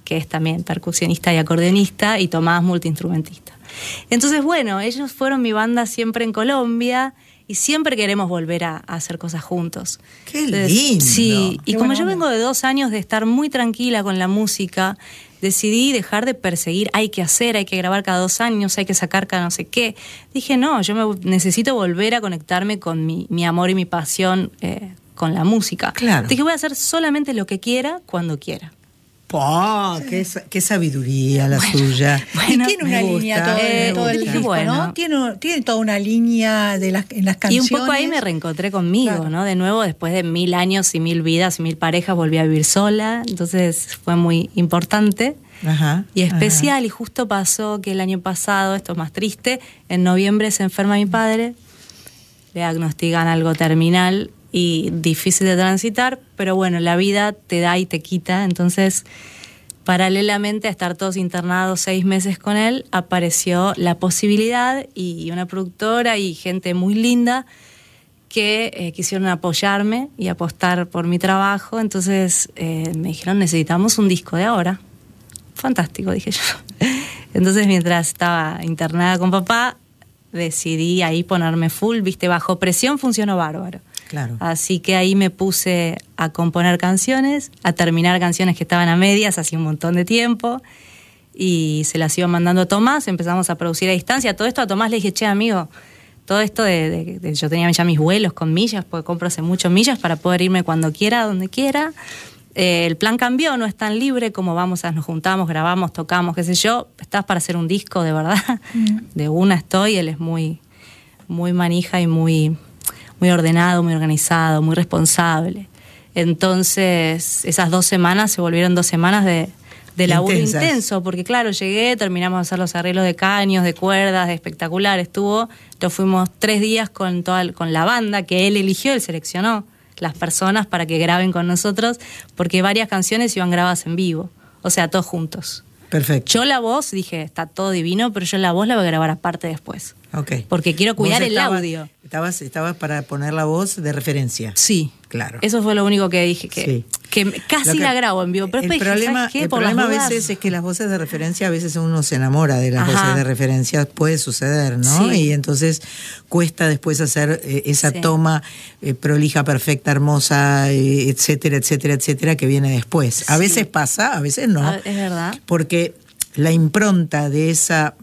que es también percusionista y acordeonista, y Tomás, multiinstrumentista. Entonces, bueno, ellos fueron mi banda siempre en Colombia y siempre queremos volver a hacer cosas juntos. ¡Qué lindo! Sí, y Qué como buena yo onda. vengo de 2 años de estar muy tranquila con la música, decidí dejar de perseguir, hay que grabar cada 2 años, hay que sacar cada no sé qué. Dije, no, necesito volver a conectarme con mi amor y mi pasión con la música. Claro. Dije, voy a hacer solamente lo que quiera, cuando quiera. ¡Oh! ¡Qué sabiduría la suya! Bueno, y tiene una me línea gusta, todo el me disco, gusta. ¿no? Tiene toda una línea en las canciones. Y un poco ahí me reencontré conmigo, Claro. ¿no? De nuevo, después de 1000 años y 1000 vidas y 1000 parejas, volví a vivir sola. Entonces fue muy importante Ajá, y especial. Y justo pasó que el año pasado, esto es más triste, en noviembre se enferma mi padre, le diagnostican algo terminal y difícil de transitar, pero bueno, la vida te da y te quita. Entonces, paralelamente a estar todos internados 6 meses con él, apareció la posibilidad, y una productora y gente muy linda que quisieron apoyarme y apostar por mi trabajo. Entonces me dijeron, necesitamos un disco de ahora. Fantástico, dije yo. Entonces, mientras estaba internada con papá, decidí ahí ponerme full, viste, bajo presión funcionó bárbaro. Claro. Así que ahí me puse a componer canciones, a terminar canciones que estaban a medias hace un montón de tiempo, y se las iba mandando a Tomás, empezamos a producir a distancia. Todo esto a Tomás le dije, che, amigo, todo esto yo tenía ya mis vuelos con millas, porque compro hace mucho millas para poder irme cuando quiera, donde quiera. El plan cambió, no es tan libre como nos juntamos, grabamos, tocamos, qué sé yo. Estás para hacer un disco, de verdad. De una estoy, él es muy, muy manija y muy ordenado, muy organizado, muy responsable. Entonces, esas 2 semanas se volvieron 2 semanas de laburo intenso, porque claro, llegué, terminamos de hacer los arreglos de caños, de cuerdas, de espectacular. Fuimos 3 días con la banda que él eligió, él seleccionó las personas para que graben con nosotros, porque varias canciones iban grabadas en vivo, o sea, todos juntos. Perfecto. Yo la voz, dije, está todo divino, pero yo la voz la voy a grabar aparte después. Okay. Porque quiero cuidar el audio. Estabas para poner la voz de referencia. Sí. Claro. Eso fue lo único que dije, Sí. que casi la grabo en vivo. Pero el después dije, ¿sabes qué? el Por problema a las dudas. veces es que las voces de referencia, a veces uno se enamora de las Ajá. voces de referencia, puede suceder, ¿no? Sí. Y entonces cuesta después hacer esa Sí. toma prolija, perfecta, hermosa, etcétera, etcétera, etcétera, que viene después. A Sí. veces pasa, a veces no. Es verdad. Porque la impronta de esa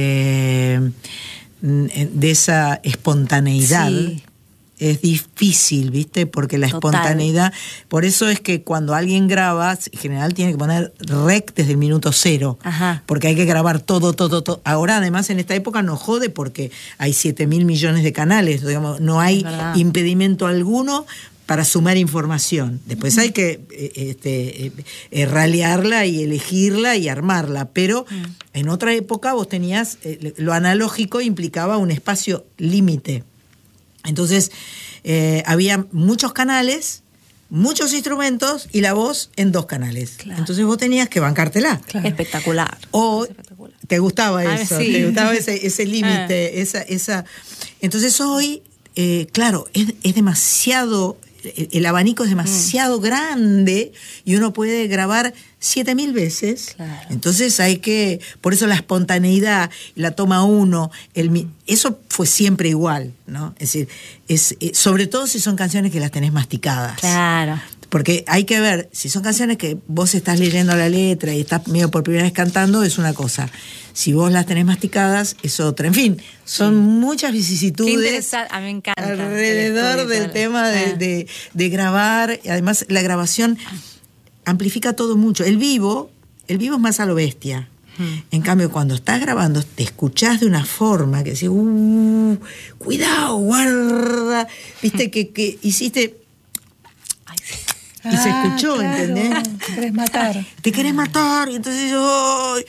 espontaneidad Sí. es difícil, ¿viste? Porque la Total. espontaneidad, por eso es que cuando alguien graba, en general tiene que poner rec desde el minuto 0, Ajá. porque hay que grabar todo. Ahora además en esta época no jode porque hay 7.000 millones de canales, digamos, no hay verdad. impedimento alguno para sumar información. Después hay que ralearla y elegirla y armarla, pero en otra época vos tenías, lo analógico implicaba un espacio límite. Entonces había muchos canales, muchos instrumentos y la voz en 2 canales. Claro. Entonces vos tenías que bancártela. Claro. Espectacular. O Espectacular. te gustaba Ah, eso, sí. te gustaba ese límite, esa. Entonces hoy, claro, es demasiado, el abanico es demasiado grande y uno puede grabar 7.000 veces. Claro. Entonces por eso la espontaneidad, la toma 1, eso fue siempre igual, ¿no? Es decir, sobre todo si son canciones que las tenés masticadas. Claro. Porque hay que ver, si son canciones que vos estás leyendo la letra y estás medio por primera vez cantando, es una cosa. Si vos las tenés masticadas, es otra. En fin, son muchas Qué vicisitudes interesante. A mí me encanta. alrededor el del estudio, tema de grabar. Además, la grabación amplifica todo mucho. El vivo es más a lo bestia. En cambio, cuando estás grabando, te escuchás de una forma que decís, cuidado, guarda. Viste que hiciste... Ay, sí. Y se escuchó, claro. ¿entendés? Te querés matar. Te querés matar, y entonces ¡ay!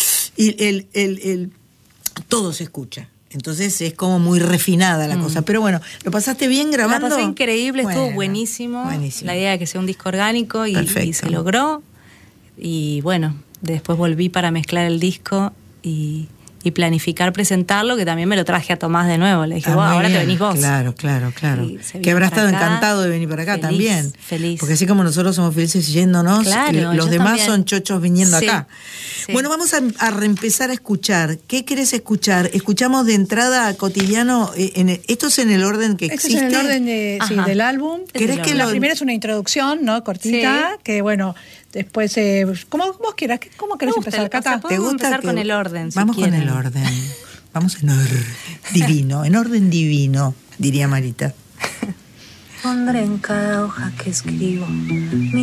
Y todo se escucha. Entonces es como muy refinada la cosa. Pero bueno, ¿lo pasaste bien grabando? La pasé increíble, estuvo Bueno, buenísimo. buenísimo. La idea de que sea un disco orgánico y Perfecto. se logró. Y bueno, después volví para mezclar el disco y y planificar presentarlo, que también me lo traje a Tomás de nuevo. Le dije, vos, ahora te venís vos. Claro. Y se Que vino habrá para estado acá. encantado de venir para acá Feliz, también. feliz. Porque así como nosotros somos felices yéndonos, Claro, los yo demás también. son chochos viniendo Sí, acá. sí. Bueno, vamos a reempezar a escuchar. ¿Qué querés escuchar? Escuchamos de entrada cotidiano. Esto es en el orden que Este existe. es en el orden Ajá. del álbum. ¿Querés que La lo- primera es una introducción, ¿no? Cortita, Sí. que bueno, después, como vos quieras, ¿cómo querés Me gusta, empezar, Cata? o sea, podemos empezar con el orden, si Vamos con quieren. el orden. Vamos en orden divino, en orden divino, diría Marita. Pondré en cada hoja que escribo